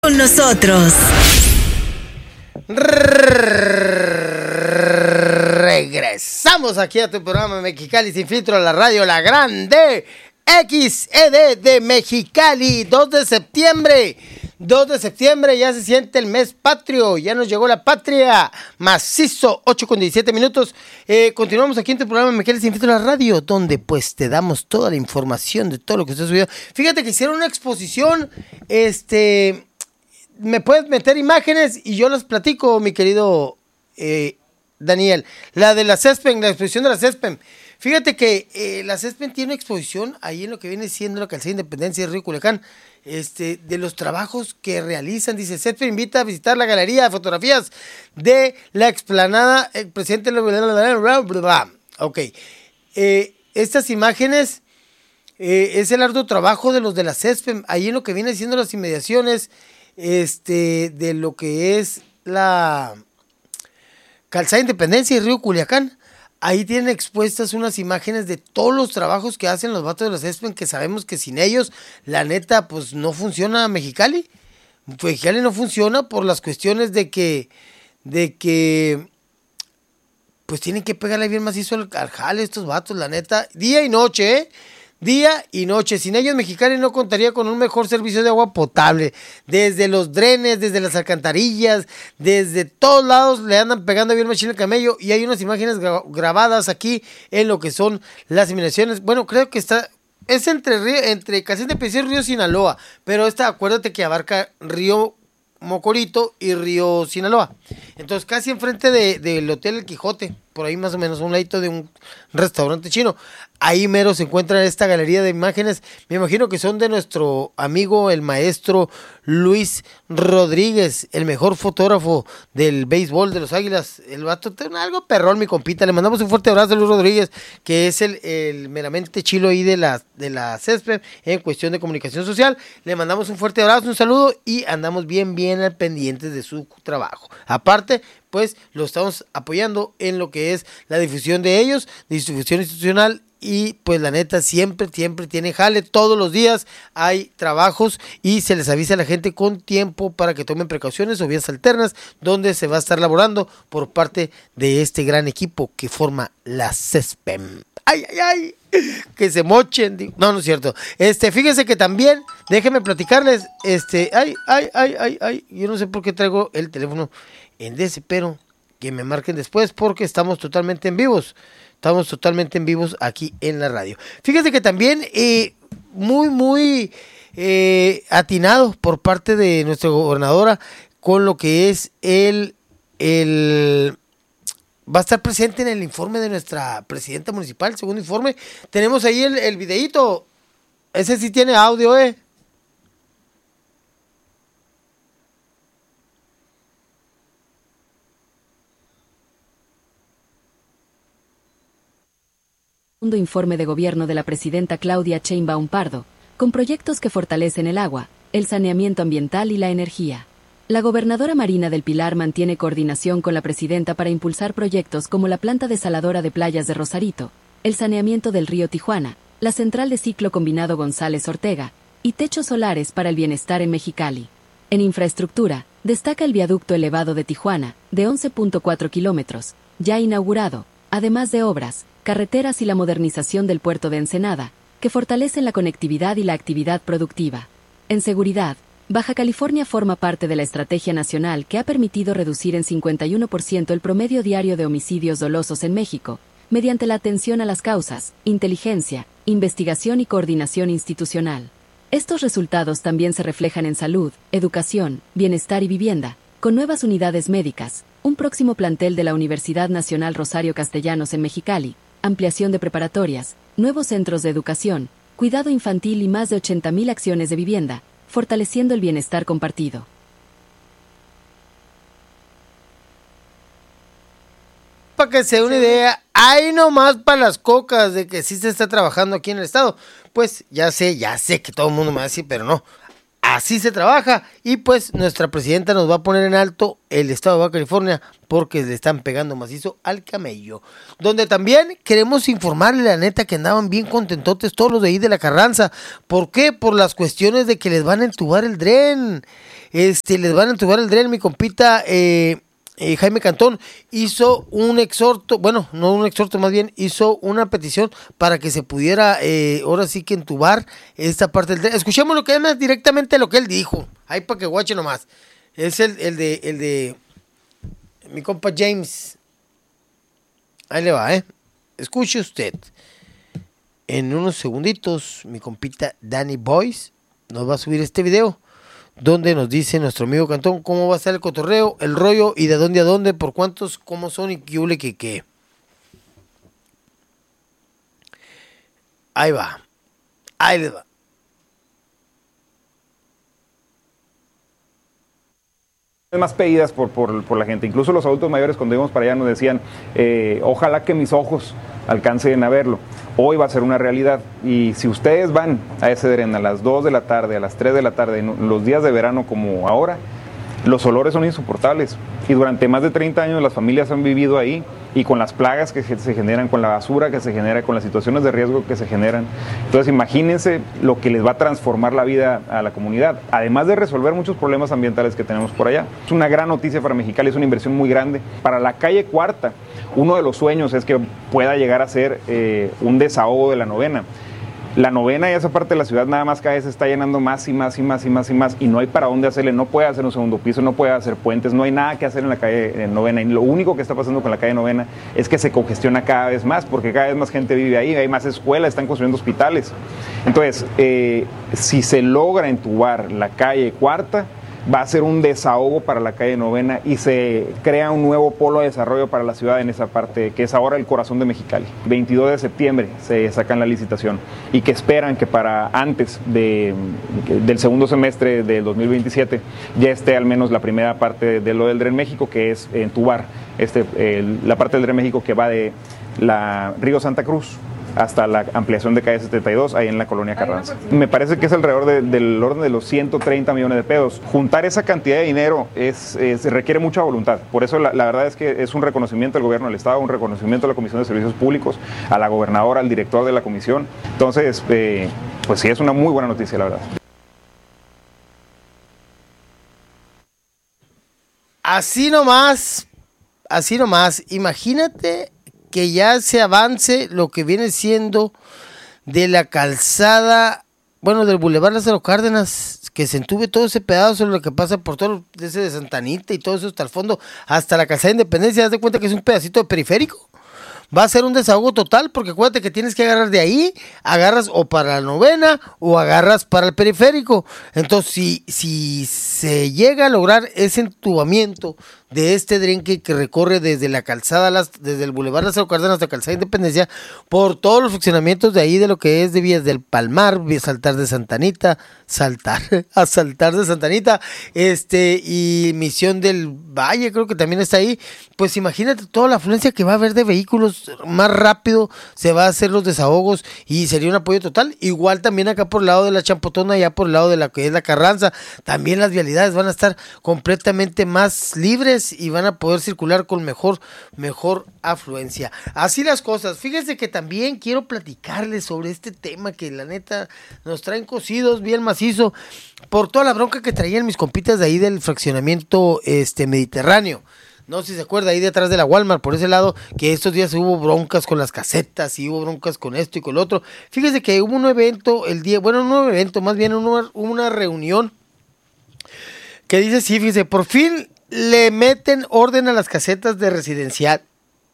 Con nosotros. Regresamos aquí a tu programa Mexicali Sin Filtro, la radio La Grande XED de Mexicali. 2 de septiembre, ya se siente el mes patrio, ya nos llegó la patria, macizo, 8:17. Continuamos aquí en tu programa Mexicali Sin Filtro, la radio, donde pues te damos toda la información de todo lo que está subido. Fíjate que hicieron una exposición, me puedes meter imágenes y yo las platico, mi querido Daniel. La de la CESPEN, la exposición de la CESPEN. Fíjate que la CESPEN tiene una exposición ahí en lo que viene siendo la calzada Independencia de Río Culiacán, de los trabajos que realizan. Dice, CESPEN invita a visitar la galería de fotografías de la explanada, el presidente. Ok. Estas imágenes es el arduo trabajo de los de la CESPEN, ahí en lo que viene siendo las inmediaciones de lo que es la calzada Independencia y Río Culiacán. Ahí tienen expuestas unas imágenes de todos los trabajos que hacen los vatos de la CESPEN, que sabemos que sin ellos, la neta, pues no funciona Mexicali. Mexicali no funciona por las cuestiones de que pues tienen que pegarle bien macizo al jale estos vatos, la neta, día y noche, día y noche. Sin ellos Mexicali no contaría con un mejor servicio de agua potable. Desde los drenes, desde las alcantarillas, desde todos lados le andan pegando bien machín el camello. Y hay unas imágenes grabadas aquí en lo que son las inmediaciones. Bueno, creo que es entre Calzada Independencia y Río Sinaloa. Pero acuérdate que abarca Río Mocorito y Río Sinaloa. Entonces casi enfrente del Hotel El Quijote, por ahí más o menos, a un ladito de un restaurante chino. Ahí mero se encuentra esta galería de imágenes. Me imagino que son de nuestro amigo el maestro Luis Rodríguez, el mejor fotógrafo del béisbol de los Águilas. El vato tiene algo perrón, mi compita. Le mandamos un fuerte abrazo a Luis Rodríguez, que es el meramente chilo ahí de la CESPEN en cuestión de comunicación social. Le mandamos un fuerte abrazo, un saludo y andamos bien al pendiente de su trabajo. Aparte, pues lo estamos apoyando en lo que es la difusión de ellos, distribución institucional. Y pues la neta siempre tiene jale, todos los días hay trabajos y se les avisa a la gente con tiempo para que tomen precauciones o vías alternas donde se va a estar laborando por parte de este gran equipo que forma la CESPEN. ¡Ay! Que se mochen. No es cierto. Fíjense que también, déjenme platicarles, yo no sé por qué traigo el teléfono en DC, pero que me marquen después porque estamos totalmente en vivos. Estamos totalmente en vivos aquí en la radio. Fíjate que también muy atinado por parte de nuestra gobernadora con lo que es va a estar presente en el informe de nuestra presidenta municipal, segundo informe. Tenemos ahí el videíto. Ese sí tiene audio, Segundo informe de gobierno de la presidenta Claudia Sheinbaum Pardo, con proyectos que fortalecen el agua, el saneamiento ambiental y la energía. La gobernadora Marina del Pilar mantiene coordinación con la presidenta para impulsar proyectos como la planta desaladora de playas de Rosarito, el saneamiento del río Tijuana, la central de ciclo combinado González Ortega, y techos solares para el bienestar en Mexicali. En infraestructura, destaca el viaducto elevado de Tijuana, de 11.4 kilómetros, ya inaugurado, además de obras, carreteras y la modernización del puerto de Ensenada, que fortalecen la conectividad y la actividad productiva. En seguridad, Baja California forma parte de la estrategia nacional que ha permitido reducir en 51% el promedio diario de homicidios dolosos en México, mediante la atención a las causas, inteligencia, investigación y coordinación institucional. Estos resultados también se reflejan en salud, educación, bienestar y vivienda, con nuevas unidades médicas, un próximo plantel de la Universidad Nacional Rosario Castellanos en Mexicali, ampliación de preparatorias, nuevos centros de educación, cuidado infantil y más de 80,000 acciones de vivienda, fortaleciendo el bienestar compartido. Para que se dé una idea, hay nomás para las cocas de que sí se está trabajando aquí en el estado. Pues ya sé que todo el mundo me va a decir, pero no. Así se trabaja y pues nuestra presidenta nos va a poner en alto el estado de Baja California porque le están pegando macizo al camello. Donde también queremos informarle la neta que andaban bien contentotes todos los de ahí de la Carranza. ¿Por qué? Por las cuestiones de que les van a entubar el dren. les van a entubar el dren. Mi compita Jaime Cantón hizo un exhorto, bueno, no un exhorto, más bien hizo una petición para que se pudiera ahora sí que entubar esta parte del dren. Escuchemos lo que es directamente lo que él dijo, ahí para que guache nomás. Es el de mi compa James. Ahí le va, escuche usted. En unos segunditos, mi compita Danny Boyce nos va a subir este video donde nos dice nuestro amigo Cantón cómo va a estar el cotorreo, el rollo y de dónde a dónde, por cuántos, cómo son y qué. Ahí va. Ahí les va. Más pedidas por la gente. Incluso los adultos mayores cuando íbamos para allá nos decían, ojalá que mis ojos alcancen a verlo. Hoy va a ser una realidad. Y si ustedes van a ese dren a las 2 de la tarde, a las 3 de la tarde, en los días de verano como ahora, los olores son insoportables. Y durante más de 30 años las familias han vivido ahí, y con las plagas que se generan, con la basura que se genera, con las situaciones de riesgo que se generan. Entonces imagínense lo que les va a transformar la vida a la comunidad, además de resolver muchos problemas ambientales que tenemos por allá. Es una gran noticia para Mexicali, es una inversión muy grande. Para la calle Cuarta, uno de los sueños es que pueda llegar a ser un desahogo de la novena. La novena y esa parte de la ciudad nada más cada vez se está llenando más y más, y no hay para dónde hacerle, no puede hacer un segundo piso, no puede hacer puentes, no hay nada que hacer en la calle novena, y lo único que está pasando con la calle novena es que se congestiona cada vez más, porque cada vez más gente vive ahí, hay más escuelas, están construyendo hospitales. Entonces, si se logra entubar la calle Cuarta, va a ser un desahogo para la calle novena y se crea un nuevo polo de desarrollo para la ciudad en esa parte, que es ahora el corazón de Mexicali. 22 de septiembre se sacan la licitación y que esperan que para antes del segundo semestre del 2027 ya esté al menos la primera parte de lo del Dren México, que es entubar la parte del Dren México que va de la Río Santa Cruz hasta la ampliación de calle 72, ahí en la colonia Carranza. Me parece que es alrededor del orden de los 130 millones de pesos. Juntar esa cantidad de dinero requiere mucha voluntad. Por eso la verdad es que es un reconocimiento al gobierno del Estado, un reconocimiento a la Comisión de Servicios Públicos, a la gobernadora, al director de la comisión. Entonces, pues sí, es una muy buena noticia, la verdad. Así nomás, imagínate que ya se avance lo que viene siendo de la calzada, bueno, del Boulevard Lázaro Cárdenas, que se entube todo ese pedazo, lo que pasa por todo ese de Santa Anita y todo eso hasta el fondo, hasta la calzada de Independencia. ¿Das de cuenta que es un pedacito de periférico? Va a ser un desahogo total, porque acuérdate que tienes que agarrar de ahí, agarras o para la novena o agarras para el periférico. Entonces, si se llega a lograr ese entubamiento de este dren que recorre desde la calzada, desde el Boulevard Lázaro Cárdenas hasta Calzada de Independencia, por todos los funcionamientos de ahí, de lo que es de Vías del Palmar, saltar de Santa Anita, saltar de Santa Anita, y Misión del Valle, creo que también está ahí. Pues imagínate toda la afluencia que va a haber de vehículos, más rápido se va a hacer los desahogos y sería un apoyo total. Igual también acá por el lado de la Champotona, ya por el lado de la que es la Carranza, también las vialidades van a estar completamente más libres y van a poder circular con mejor afluencia. Así las cosas. Fíjense que también quiero platicarles sobre este tema que la neta nos traen cocidos bien macizo por toda la bronca que traían mis compitas de ahí del fraccionamiento Mediterráneo. No sé si se acuerda, ahí detrás de la Walmart, por ese lado, que estos días hubo broncas con las casetas y hubo broncas con esto y con lo otro. Fíjese que hubo un evento más bien una reunión que dice, sí, fíjese, por fin le meten orden a las casetas de residencial.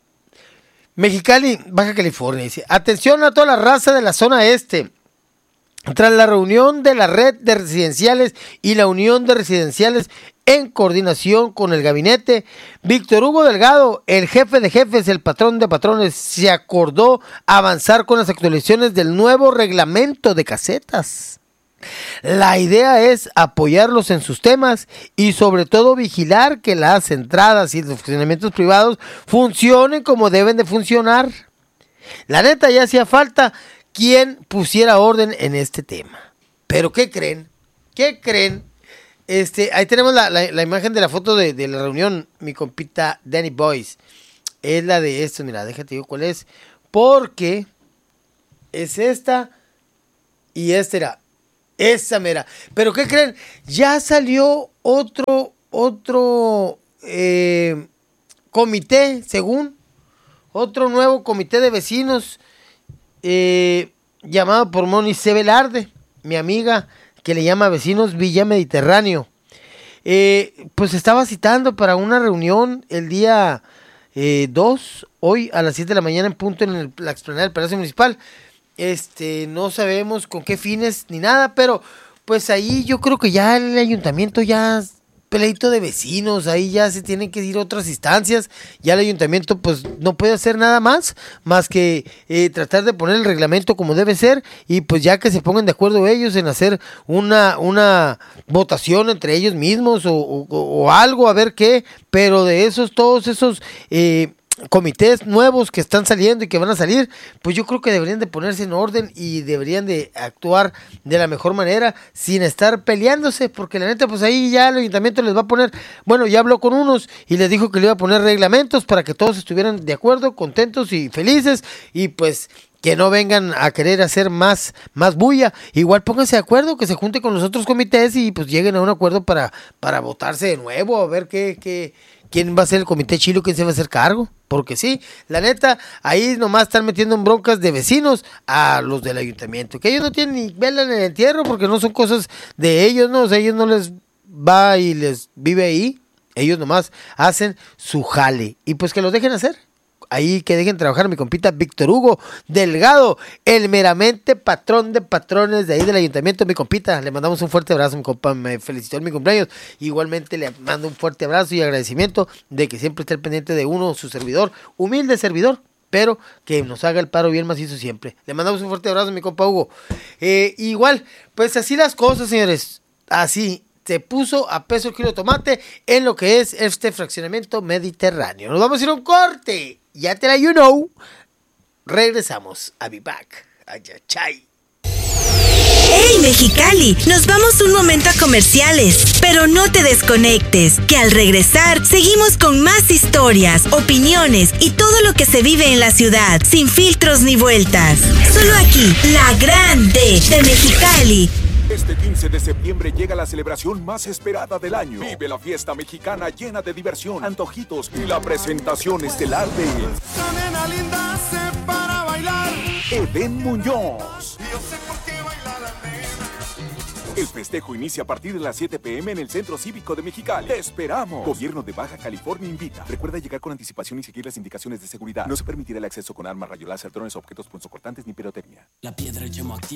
Mexicali, Baja California, dice, atención a toda la raza de la zona este. Tras la reunión de la red de residenciales y la unión de residenciales en coordinación con el gabinete, Víctor Hugo Delgado, el jefe de jefes, el patrón de patrones, se acordó avanzar con las actualizaciones del nuevo reglamento de casetas. La idea es apoyarlos en sus temas y sobre todo vigilar que las entradas y los funcionamientos privados funcionen como deben de funcionar. La neta ya hacía falta quien pusiera orden en este tema. Pero ¿qué creen? Ahí tenemos la imagen de la foto de la reunión, mi compita Danny Boyce. Es la de esto, mira, déjate digo cuál es. Porque es esta y esta era. Esa mera. Pero ¿qué creen? Ya salió otro comité, según, otro nuevo comité de vecinos llamado por Monice Velarde, mi amiga, que le llama Vecinos Villa Mediterráneo. Pues estaba citando para una reunión el día 2, hoy a las 7 de la mañana en punto en la explanada del Palacio Municipal. No sabemos con qué fines ni nada, pero pues ahí yo creo que ya el ayuntamiento ya pleito de vecinos, ahí ya se tienen que ir a otras instancias, ya el ayuntamiento pues no puede hacer nada más que tratar de poner el reglamento como debe ser y pues ya que se pongan de acuerdo ellos en hacer una votación entre ellos mismos o algo, a ver qué, pero de todos esos comités nuevos que están saliendo y que van a salir, pues yo creo que deberían de ponerse en orden y deberían de actuar de la mejor manera sin estar peleándose, porque la neta pues ahí ya el ayuntamiento les va a poner, bueno, ya habló con unos y les dijo que le iba a poner reglamentos para que todos estuvieran de acuerdo, contentos y felices y pues que no vengan a querer hacer más bulla. Igual pónganse de acuerdo, que se junte con los otros comités y pues lleguen a un acuerdo para votarse de nuevo, a ver quién va a ser el comité chilo, quién se va a hacer cargo. Porque sí, la neta, ahí nomás están metiendo en broncas de vecinos a los del ayuntamiento. Que ellos no tienen ni vela en el entierro porque no son cosas de ellos, ¿no? O sea, ellos no les va y les vive ahí. Ellos nomás hacen su jale. Y pues que los dejen hacer. Ahí que dejen trabajar mi compita Víctor Hugo Delgado, el meramente patrón de patrones de ahí del ayuntamiento, mi compita. Le mandamos un fuerte abrazo, mi compa, me felicitó en mi cumpleaños. Igualmente le mando un fuerte abrazo y agradecimiento de que siempre esté al pendiente de uno, su servidor, humilde servidor, pero que nos haga el paro bien macizo siempre. Le mandamos un fuerte abrazo, mi compa Hugo. Igual, pues así las cosas, señores, así. Se puso a peso el kilo de tomate en lo que es este fraccionamiento mediterráneo. Nos vamos a ir a un corte. Ya te la you know. Regresamos. I'll be back. Ayachai. ¡Hey, Mexicali! Nos vamos un momento a comerciales, pero no te desconectes, que al regresar seguimos con más historias, opiniones y todo lo que se vive en la ciudad, sin filtros ni vueltas. Solo aquí, La Grande de Mexicali. Este 15 de septiembre llega la celebración más esperada del año. Vive la fiesta mexicana llena de diversión, antojitos y la presentación estelar de Edén Muñoz. El festejo inicia a partir de las 7 p.m. en el Centro Cívico de Mexicali. ¡Te esperamos! Gobierno de Baja California invita. Recuerda llegar con anticipación y seguir las indicaciones de seguridad. No se permitirá el acceso con armas, rayos láser, drones, objetos punzocortantes ni pirotecnia. La piedra llama activa.